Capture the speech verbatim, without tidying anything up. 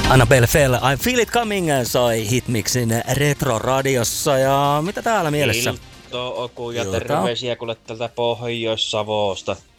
Annabelle Fell, I Feel It Coming soi Hitmixin Retro-radiossa ja mitä täällä mielessä? Ilto, Oku ja Ilta. terveisiä kuule tältä Pohjois-Savosta.